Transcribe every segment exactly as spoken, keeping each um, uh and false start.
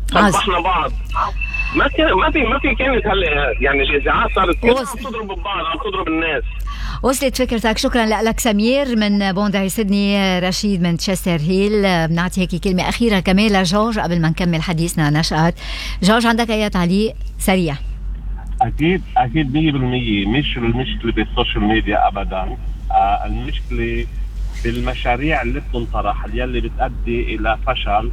صبحنا بعض. ما كان ما في ما في كانت هلا يعني الاذاعات صارت كلها عم تضرب ببعض، عم تضرب الناس. وصلت فكرتك. شكرا لك سمير من بونداي سيدني. رشيد من تشستر هيل. بنعطي هيك كلمة أخيرة كمان لجورج قبل ما نكمل حديثنا. نشأت جورج، عندك أي تعليق سريع؟ أكيد أكيد مية بالمية. مش المشكلة بالسوشيال ميديا أبدا، آه المشكلة بالمشاريع اللي بتنطرح يلي بتؤدي إلى فشل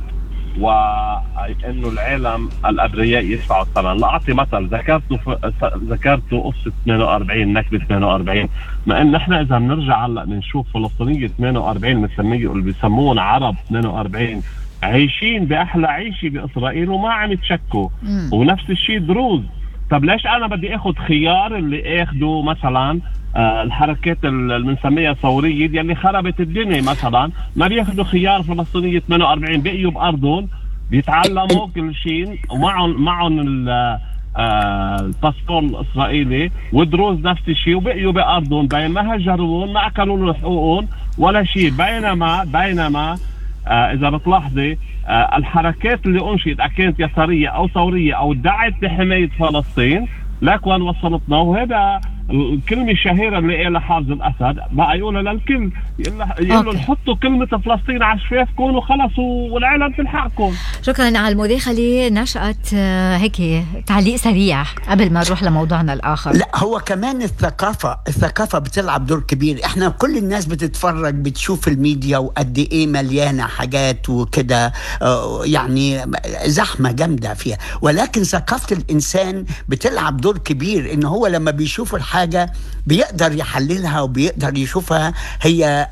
وإنه العالم الأبرياء يدفعوا الثمن. لأعطي مثل ذكرته ذكرته قصة اثنين وأربعين، نكبة اثنين وأربعين. ما إن إحنا إذا بنرجع هلا بنشوف فلسطينية اثنين وأربعين مسمية اللي بيسمون عرب اثنين وأربعين عايشين بأحلى عيشة بإسرائيل وما عم يتشكوا، ونفس الشيء دروز. طب ليش أنا بدي أخذ خيار اللي أخذوا مثلا آه الحركات اللي بنسميها ثورية اللي خربت الدنيا مثلا، ما بياخذوا خيار فلسطينية ثمانية وأربعين بقيوا بأرضهم بيتعلموا كل شيء ومعهم معهم آه الباسبور الإسرائيلي، ودروز نفس الشيء وبقيوا بأرضهم، بين ما هجرون ما أكلوا له حقوقهم ولا شيء. بينما بينما آه إذا بتلاحظي آه الحركات اللي أنشئت كانت يسارية أو ثورية أو دعت لحماية فلسطين لك وين وصلتنا. وهذا الكلمة الشهيرة اللي قالها حافظ الأسد بقى يقولها للكل، يقولوا نحطوا كلمة فلسطين على شفافكم وخلص والعالم تلحقكم. شكرا على المداخلة. نشأت هيك تعليق سريع قبل ما نروح لموضوعنا الآخر. لا، هو كمان الثقافة الثقافة بتلعب دور كبير. احنا كل الناس بتتفرج بتشوف الميديا وقد ايه مليانة حاجات وكده، يعني زحمة جامدة فيها، ولكن ثقافة الإنسان بتلعب دور كبير. إن هو لما بيشوف الحاجة بيقدر يحللها وبيقدر يشوفها هي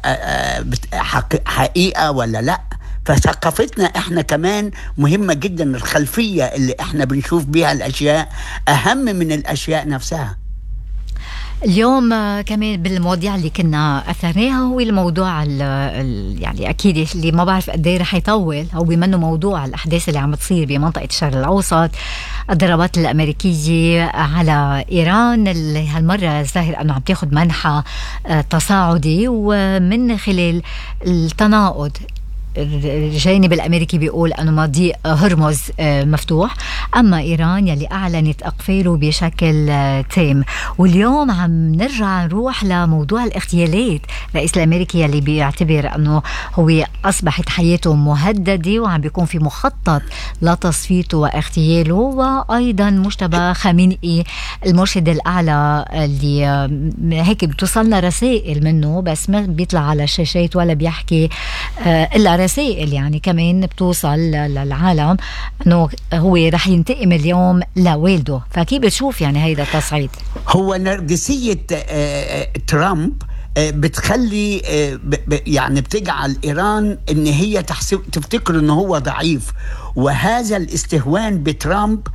حقيقة ولا لا. فثقافتنا احنا كمان مهمة جدا. الخلفية اللي احنا بنشوف بيها الأشياء أهم من الأشياء نفسها. اليوم كمان بالمواضيع اللي كنا أثرناها هو الموضوع ال ال يعني أكيد اللي ما بعرف قد ايه رح يطول، هو بمنه موضوع الأحداث اللي عم تصير بمنطقة الشرق الأوسط، الضربات الأمريكية على إيران اللي هالمرة ظاهر أنه عم تاخد منحى تصاعدي، ومن خلال التناقض الجانب الأمريكي بيقول أنه مضيق هرمز مفتوح، أما إيران يلي أعلنت أقفاله بشكل تام. واليوم عم نرجع نروح لموضوع الاغتيالات. الرئيس الأمريكي يلي بيعتبر أنه هو أصبحت حياته مهددة وعم بيكون في مخطط لتصفيته واغتياله، وأيضا مجتبى خامنئي المرشد الأعلى اللي هيك بتوصلنا رسائل منه بس ما بيطلع على الشاشات ولا بيحكي إلا رسائل يعني كمان بتوصل للعالم أنه هو رح ينتقم اليوم لوالده. فكيف بتشوف يعني هيدا التصعيد؟ هو نرجسية ترامب بتخلي يعني بتجعل إيران إن هي تحسب تفتكر إنه هو ضعيف، وهذا الاستهوان بترامب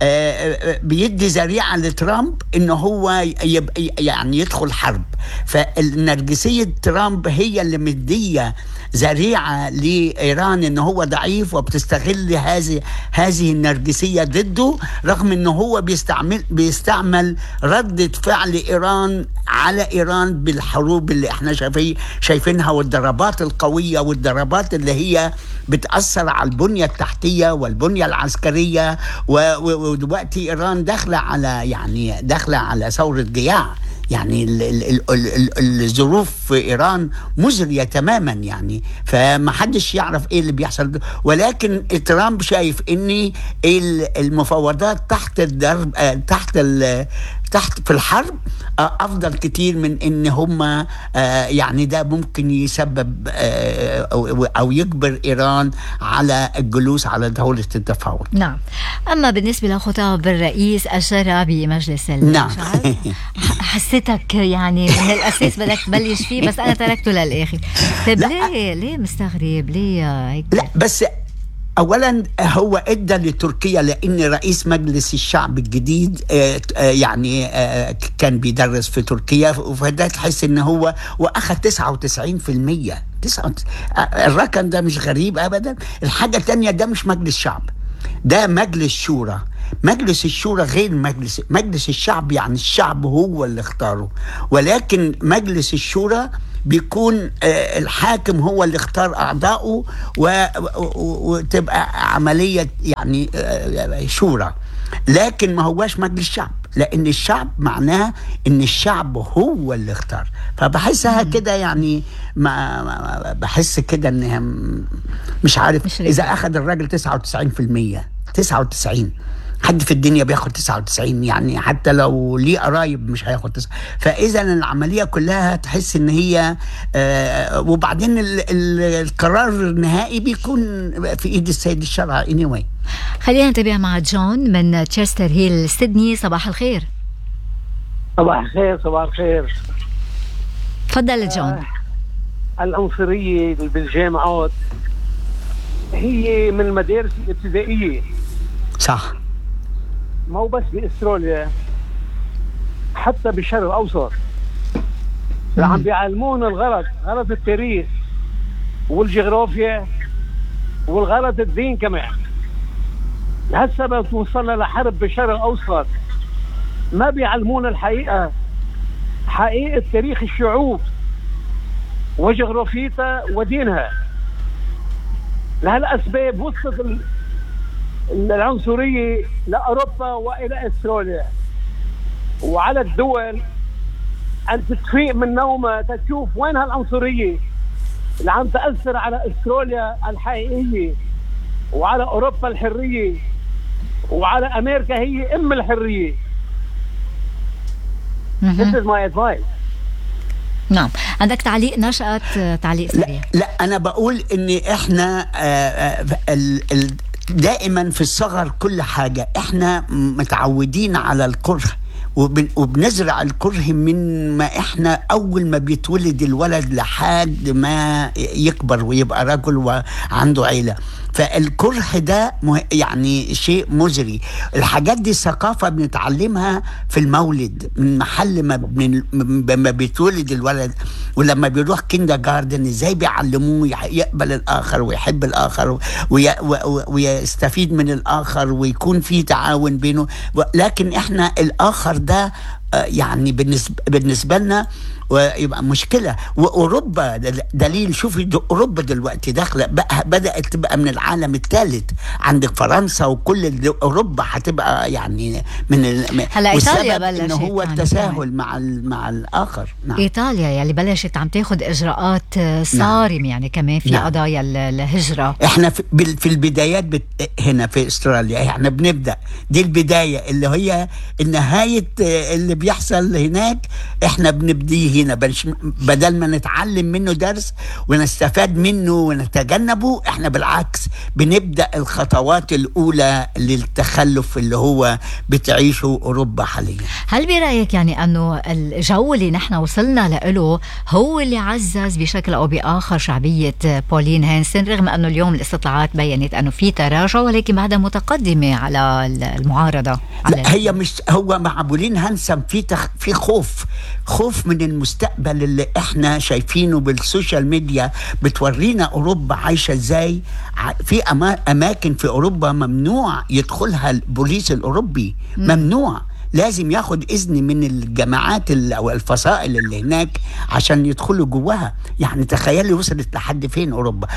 بيدي ذريعة لترامب إنه هو يعني يدخل حرب. فالنرجسية ترامب هي اللي مدية ذريعة لإيران إنه هو ضعيف، وبتستغل هذه هذه النرجسية ضده، رغم إنه هو بيستعمل بيستعمل ردة فعل إيران على إيران بالحروب اللي احنا شايفين شايفينها، والضربات القوية والضربات اللي هي بتأثر على البنية التحتية والبنية العسكرية. ودلوقتي إيران داخلة على يعني داخلة على ثورة جياع. يعني ال ال ال ال الظروف في إيران مزرية تماما يعني، فما حدش يعرف ايه اللي بيحصل. ولكن ترامب شايف ان المفاوضات تحت الضرب تحت تحت في الحرب افضل كتير من ان هم يعني ده ممكن يسبب او يجبر ايران على الجلوس على دولة التفاوض. نعم. اما بالنسبة لخطاب الرئيس الشرع بمجلس الشعب، نعم حسيتك يعني من الاساس بدك تبلش فيه بس انا تركته للاخر. طيب ليه ليه مستغرب ليه هيك؟ لا بس اولا هو ادى لتركيا لان رئيس مجلس الشعب الجديد يعني كان بيدرس في تركيا، فده تحس ان هو واخذ تسعة وتسعين بالمية. الرقم ده مش غريب ابدا. الحاجة الثانية ده مش مجلس شعب، ده مجلس شورى. مجلس الشورى غير مجلس مجلس الشعب، يعني الشعب هو اللي اختاره، ولكن مجلس الشورى بيكون الحاكم هو اللي اختار أعضائه وتبقى عملية يعني شورى، لكن ما هواش مجلس شعب، لأن الشعب معناه إن الشعب هو اللي اختار. فبحسها كده يعني ما بحس كده إنها مش عارف مش إذا أخذ الراجل تسعة وتسعين بالمية تسعة وتسعين حد في الدنيا بياخد تسعة وتسعين، يعني حتى لو ليه قرايب مش هياخد تسعة. فإذا العملية كلها تحس إن هي آه وبعدين ال ال القرار النهائي بيكون في إيد السيد الشرع anyway. خلينا نتابع مع جون من تشستر هيل سيدني. صباح الخير. صباح الخير. صباح الخير. تفضل جون. آه العنصرية بالجامعات هي من المدارس الابتدائية. صح. ما هو بس بأستراليا، حتى بالشرق الأوسط اللي عم بيعلمونا الغلط، غلط التاريخ والجغرافيا والغلط الدين كمان. لهالسبب وصلنا لحرب بالشرق الأوسط، ما بيعلمونا الحقيقة، حقيقة تاريخ الشعوب وجغرافيتها ودينها. لهالأسباب وصلت العنصرية لأوروبا وإلى أستراليا، وعلى الدول أن تتفيق من نومها تشوف وين هالعنصرية اللي عم تأثر على أستراليا الحقيقية وعلى أوروبا الحرية وعلى أمريكا هي أم الحرية. This is my advice. نعم. عندك تعليق نشأت؟ تعليق سريع. لا, لا أنا بقول إن إحنا آآ آآ دائما في الصغر كل حاجة إحنا متعودين على الكره، وبنزرع الكره من ما إحنا أول ما بيتولد الولد لحد ما يكبر ويبقى رجل وعنده عيلة. فالكره ده يعني شيء مزري. الحاجات دي ثقافة بنتعلمها في المولد من محل ما, ما بيتولد الولد، ولما بيروح كيندر جاردن ازاي بيعلموه يقبل الآخر ويحب الآخر وي ويستفيد من الآخر ويكون في تعاون بينه. لكن احنا الآخر ده يعني بالنسبة, بالنسبة لنا ويبقى مشكلة. وأوروبا دليل، شوفي أوروبا دلوقتي داخلة بقى، بدأت تبقى من العالم الثالث. عندك فرنسا وكل أوروبا هتبقى يعني من هلا إيطاليا بلشت إنه هو التساهل مع مع الآخر. نعم. إيطاليا يلي بلشت عم تاخد إجراءات صارم. نعم. يعني كمان في نعم. قضايا الهجرة. إحنا في, في البدايات بت... هنا في أستراليا إحنا بنبدأ دي البداية اللي هي النهاية اللي بيحصل هناك إحنا بنبديه هنا. بدل ما نتعلم منه درس ونستفاد منه ونتجنبه، احنا بالعكس بنبدأ الخطوات الأولى للتخلف اللي هو بتعيشه أوروبا حاليا. هل برأيك يعني أنه الجو اللي نحن وصلنا له هو اللي عزز بشكل أو بآخر شعبية بولين هانسن، رغم أنه اليوم الاستطلاعات بيّنت أنه في تراجع ولكن بعدها متقدمة على المعارضة؟ على لا هي مش هو مع بولين هانسن في تخ... في خوف خوف من المستقبل اللي احنا شايفينه بالسوشيال ميديا بتورينا أوروبا عايشة ازاي. في أما... أماكن في أوروبا ممنوع يدخلها البوليس الأوروبي، ممنوع، لازم ياخد إذن من الجماعات أو الفصائل اللي هناك عشان يدخلوا جواها. يعني تخيلي وصلت لحد فين أوروبا.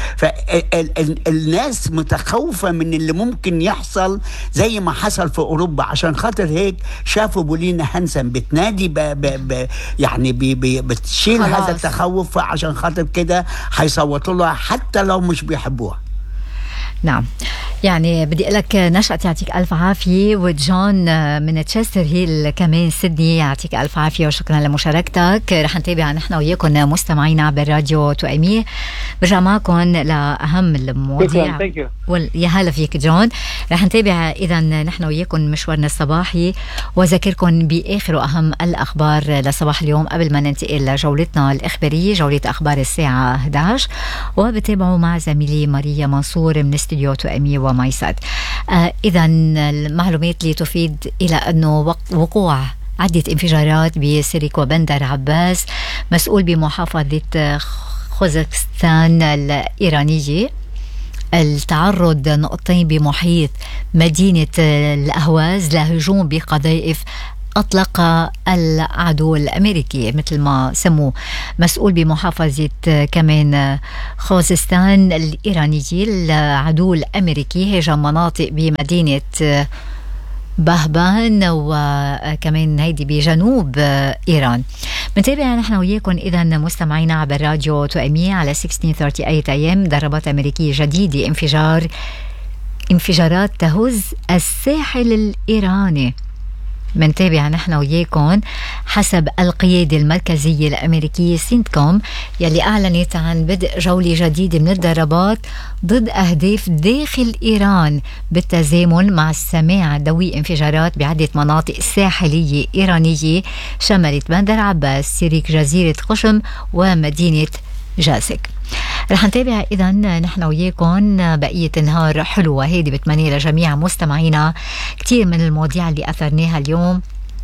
فالناس متخوفة من اللي ممكن يحصل زي ما حصل في أوروبا، عشان خاطر هيك شافوا بولين هانسن بتنادي ب ب ب يعني ب ب بتشيل خلاص هذا التخوف، عشان خاطر كده هيصوتوا لها حتى لو مش بيحبوها. نعم. يعني بدي أقول لك نشأت يعطيك ألف عافية، وجون من تشستر هيل كمان سيدني يعطيك ألف عافية وشكرا لمشاركتك. رح نتابع نحن وياكم مستمعينا عبر راديو تو إم إي. برجع معكم لأهم المواضيع. يا هلا فيك جون. رح نتابع إذا نحن وياكم مشوارنا الصباحي وذكركم بآخر وأهم الأخبار لصباح اليوم قبل ما ننتقل لجولتنا الإخبارية، جولة أخبار الساعة إحدى عشر، وبتابعوا مع زميلي ماريا منصور من استوديو تو إم إي ومايسات. آه إذا المعلومات اللي تفيد إلى أنه وقوع عدة انفجارات بسيريك وبندر عباس مسؤول بمحافظة خوزستان الإيرانية، التعرض نقطتين بمحيط مدينة الأهواز لهجوم بقذائف أطلق العدو الأمريكي مثل ما سموه مسؤول بمحافظة كمان خوزستان الإيرانية العدو الأمريكي هجم مناطق بمدينة بهبان وكمان هيدي بجنوب إيران. بنتابع نحن وياكم إذا مستمعينا عبر راديو توأمية على ستة عشر ثلاثين ثمانية أيام. ضربات أمريكية جديدة انفجار انفجارات تهز الساحل الإيراني. منتابع نحن وياكم حسب القيادة المركزية الأمريكية سينتكوم يلي أعلنت عن بدء جولة جديدة من الضربات ضد أهداف داخل إيران بالتزامن مع السماع دوي انفجارات بعدة مناطق ساحلية إيرانية شملت بندر عباس، سيريك، جزيرة قشم ومدينة جاسك. رح نتابع إذا نحن وياكم بقية نهار حلوة هيدي. بتمنى لجميع مستمعينا كتير من المواضيع اللي أثرناها اليوم،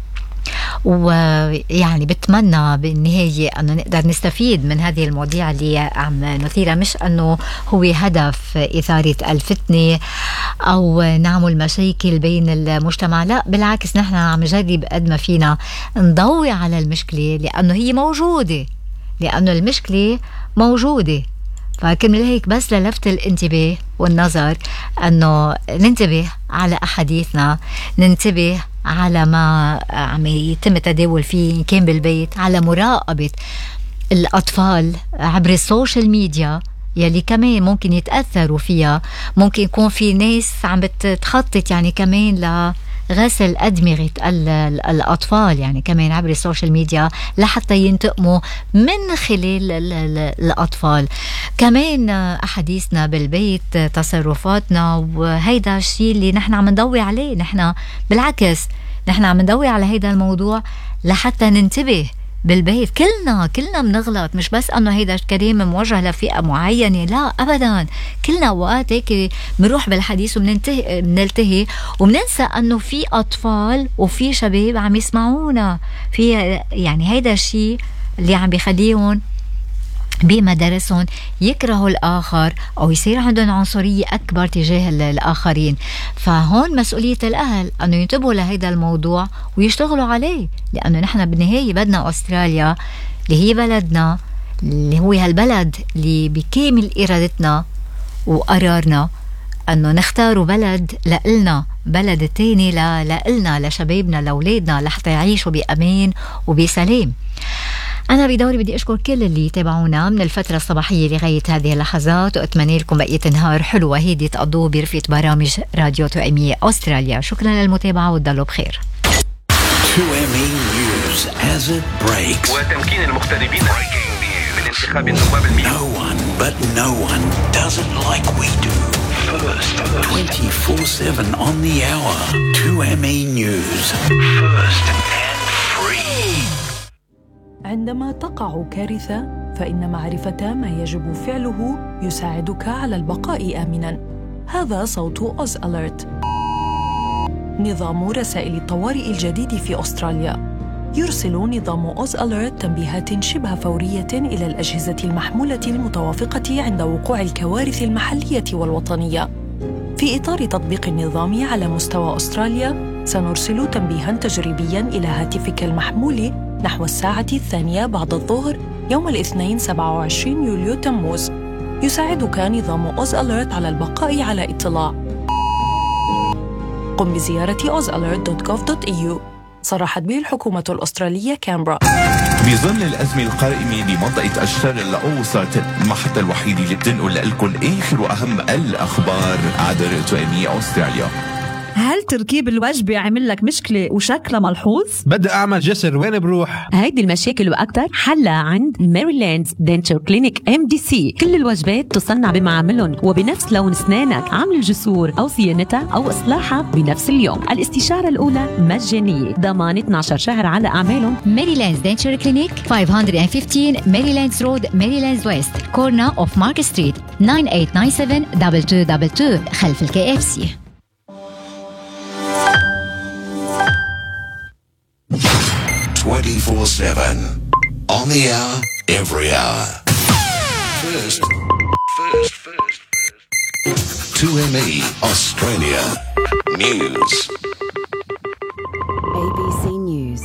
ويعني بتمنى بالنهاية أنه نقدر نستفيد من هذه المواضيع اللي عم نثيرها، مش أنه هو هدف إثارة الفتنة أو نعمل مشاكل بين المجتمع، لا بالعكس نحن عم نجرب قد ما فينا نضوي على المشكلة لأنه هي موجودة، لأنه المشكلة موجودة. فكرمال هيك بس للفت الانتباه والنظر أنه ننتبه على أحاديثنا، ننتبه على ما عم يتم التداول فيه كان بالبيت، على مراقبة الأطفال عبر السوشيال ميديا يلي كمان ممكن يتأثروا فيها. ممكن يكون في ناس عم بتخطط يعني كمان ل غسل أدمغة الأطفال يعني كمان عبر السوشيال ميديا لحتى ينتقموا من خلال الأطفال. كمان أحاديثنا بالبيت، تصرفاتنا، وهيدا الشيء اللي نحن عم ندوي عليه. نحن بالعكس نحن عم ندوي على هيدا الموضوع لحتى ننتبه بالبيت. كلنا كلنا بنغلط، مش بس انه هيدا الكلام موجه لفئه معينه، لا ابدا. كلنا اوقات هيك بنروح بالحديث وبننتهي بنلتهي وبننسى انه في اطفال وفي شباب عم يسمعونا. في يعني هيدا الشيء اللي عم بيخليهم بمدارسهم يكرهوا الآخر أو يصير عندهم عنصرية أكبر تجاه الآخرين. فهون مسؤولية الأهل أنه ينتبهوا لهيدا الموضوع ويشتغلوا عليه، لأنه نحن بالنهاية بدنا أستراليا اللي هي بلدنا، اللي هو هالبلد اللي بكامل إرادتنا وقرارنا أنه نختاروا بلد لإلنا، بلد تاني لإلنا، لشبابنا، لأولادنا، لحتى يعيشوا بأمان وبسلام. أنا بدوري بدي أشكر كل اللي تابعونا من الفترة الصباحية لغاية هذه اللحظات، وأتمنى لكم بقية نهار حلوة هيدي تقضوا برفقة برامج راديو توأمية أستراليا. شكرا للمتابعة وتضلوا بخير. توأمية News as it breaks. وتمكين المغتربين من انتخاب النواب المئة. No one but no one does it like we do. First, twenty-four seven on the hour. توأمية News. First and free. عندما تقع كارثة فإن معرفة ما يجب فعله يساعدك على البقاء آمناً. هذا صوت أوز أليرت، نظام رسائل الطوارئ الجديد في أستراليا. يرسل نظام أوز أليرت تنبيهات شبه فورية إلى الأجهزة المحمولة المتوافقة عند وقوع الكوارث المحلية والوطنية. في إطار تطبيق النظام على مستوى أستراليا، سنرسل تنبيهاً تجريبياً إلى هاتفك المحمول نحو الساعة الثانية بعد الظهر يوم الاثنين سبعة وعشرين يوليو تموز. يساعدك نظام أوز أليرت على البقاء على اطلاع. قم بزيارة أوز أليرت دوت جوف دوت إي يو. صرحت به الحكومة الأسترالية كامبرا. بظل الأزمة القائمة بمنطقة الشرق الأوسط، المحطة الوحيدة اللي بتنقل لكم آخر وأهم الأخبار عبر توأمية أستراليا. هل تركيب الوجبة عمل لك مشكلة وشكلها ملحوظ؟ بدي أعمل جسر، وين بروح؟ هيدي المشاكل وأكثر حلها عند ميريلاندز دنتشر كلينيك إم دي سي. كل الوجبات تصنع بمعاملهم وبنفس لون أسنانك، عمل الجسور أو صيانتها أو إصلاحها بنفس اليوم. الاستشارة الأولى مجانية، ضمان اثني عشر شهر على أعمالهم. ميريلاندز دنتشر كلينيك خمسمية وخمستاشر ميريلاندز رود، ميريلاندز ويست، كورنا أوف مارك ستريت، تسعة ثمانية تسعة سبعة اثنين اثنين اثنين اثنين خلف الكي اف سي. twenty-four seven on the hour, every hour. First, first, first, first. توأمية Australia News. A B C News.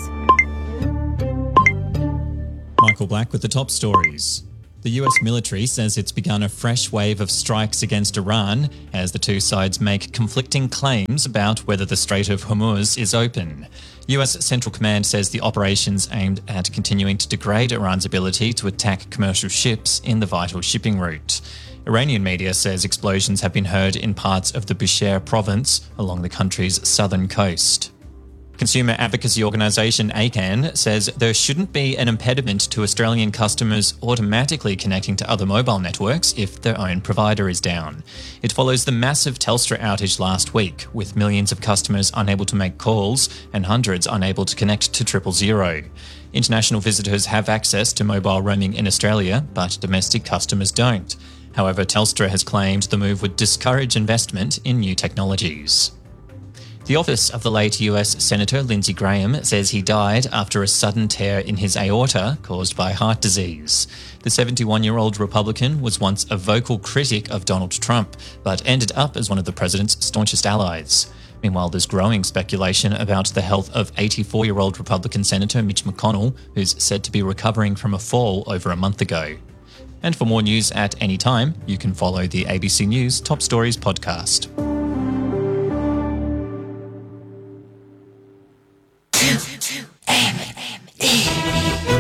Michael Black with the top stories. The U S military says it's begun a fresh wave of strikes against Iran as the two sides make conflicting claims about whether the Strait of Hormuz is open. U S Central Command says the operation's aimed at continuing to degrade Iran's ability to attack commercial ships in the vital shipping route. Iranian media says explosions have been heard in parts of the Bushehr province along the country's southern coast. Consumer advocacy organisation A C A N says there shouldn't be an impediment to Australian customers automatically connecting to other mobile networks if their own provider is down. It follows the massive Telstra outage last week, with millions of customers unable to make calls and hundreds unable to connect to triple zero. International visitors have access to mobile roaming in Australia, but domestic customers don't. However, Telstra has claimed the move would discourage investment in new technologies. The office of the late U S Senator Lindsey Graham says he died after a sudden tear in his aorta caused by heart disease. The seventy-one-year-old Republican was once a vocal critic of Donald Trump, but ended up as one of the president's staunchest allies. Meanwhile, there's growing speculation about the health of eighty-four-year-old Republican Senator Mitch McConnell, who's said to be recovering from a fall over a month ago. And for more news at any time, you can follow the A B C News Top Stories podcast.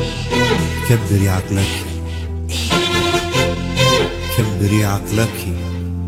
كبري عقلك كبري عقلك